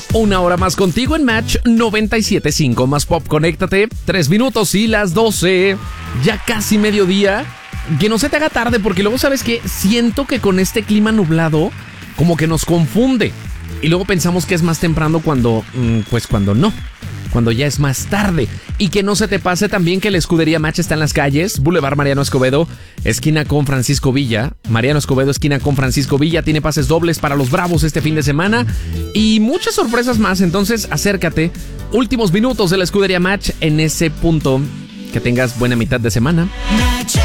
Una hora más contigo en Match 97.5 más Pop. Conéctate, 3 minutos y las 12. Ya casi mediodía. Que no se te haga tarde porque luego, ¿sabes qué? Siento que con este clima nublado como que nos confunde. Y luego pensamos que es más temprano cuando no. Cuando ya es más tarde. Y que no se te pase también que la escudería Match está en las calles. Boulevard Mariano Escobedo, esquina con Francisco Villa. Mariano Escobedo, esquina con Francisco Villa. Tiene pases dobles para los Bravos este fin de semana. Y muchas sorpresas más. Entonces, acércate. Últimos minutos de la escudería Match en ese punto. Que tengas buena mitad de semana.